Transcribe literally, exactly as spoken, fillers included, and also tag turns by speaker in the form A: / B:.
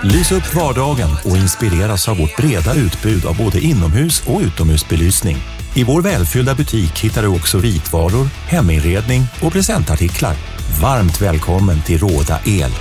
A: Lys upp vardagen och inspireras av vårt breda utbud av både inomhus- och utomhusbelysning. I vår välfyllda butik hittar du också vitvaror, heminredning och presentartiklar. Varmt välkommen till Råda El.